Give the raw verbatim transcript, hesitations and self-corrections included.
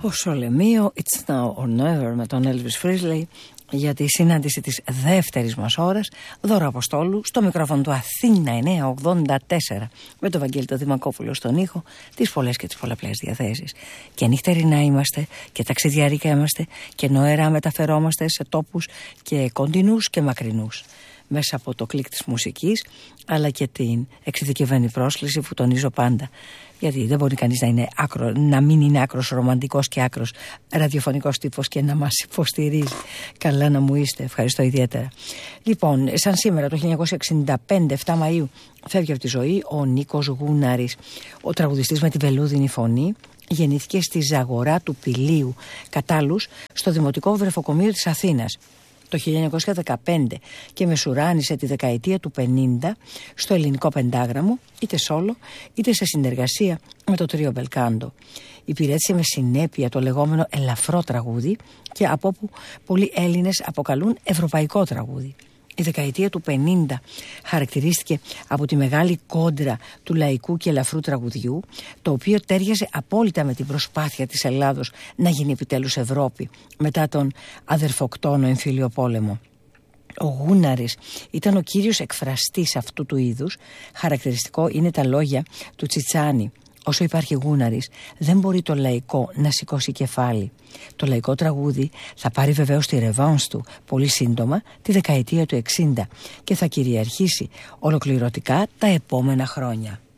Ο Σολεμίο, It's Now or Never με τον Elvis Presley για τη συνάντηση της δεύτερης μας ώρας. Δώρα Αποστόλου στο μικρόφωνο του Αθήνα εννιακόσια ογδόντα τέσσερα με τον Βαγγέλη το Δημακόπουλο στον ήχο, τις πολλές και τις πολλαπλές διαθέσεις. Και νυχτερινά είμαστε και ταξιδιάρικα είμαστε και νοερά μεταφερόμαστε σε τόπους και κοντινούς και μακρινούς μέσα από το κλικ της μουσικής, αλλά και την εξειδικευμένη πρόσκληση που τονίζω πάντα. Γιατί δεν μπορεί κανείς να, είναι άκρο, να μην είναι άκρος ρομαντικός και άκρος ραδιοφωνικός τύπος και να μας υποστηρίζει. Καλά να μου είστε, ευχαριστώ ιδιαίτερα. Λοιπόν, σαν σήμερα το χίλια εννιακόσια εξήντα πέντε, επτά Μαΐου, φεύγει από τη ζωή ο Νίκος Γούναρης, ο τραγουδιστής με τη βελούδινη φωνή. Γεννήθηκε στη Ζαγορά του Πηλίου, Κατάλους, στο Δημοτικό Βρεφοκομείο της Αθήνας το χίλια εννιακόσια δεκαπέντε και μεσουράνησε τη δεκαετία του πενήντα στο ελληνικό πεντάγραμμο, είτε σόλο είτε σε συνεργασία με το τρίο Μπελκάντο. Υπηρέτησε με συνέπεια το λεγόμενο ελαφρό τραγούδι και από όπου πολλοί Έλληνες αποκαλούν ευρωπαϊκό τραγούδι. Η δεκαετία του πενήντα χαρακτηρίστηκε από τη μεγάλη κόντρα του λαϊκού και ελαφρού τραγουδιού, το οποίο τέριαζε απόλυτα με την προσπάθεια της Ελλάδος να γίνει επιτέλους Ευρώπη μετά τον αδερφοκτόνο εμφύλιο πόλεμο. Ο Γούναρης ήταν ο κύριος εκφραστής αυτού του είδους. Χαρακτηριστικό είναι τα λόγια του Τσιτσάνη: όσο υπάρχει Γούναρης, δεν μπορεί το λαϊκό να σηκώσει κεφάλι. Το λαϊκό τραγούδι θα πάρει βεβαίως τη ρεβάνς του πολύ σύντομα τη δεκαετία του εξήντα και θα κυριαρχήσει ολοκληρωτικά τα επόμενα χρόνια.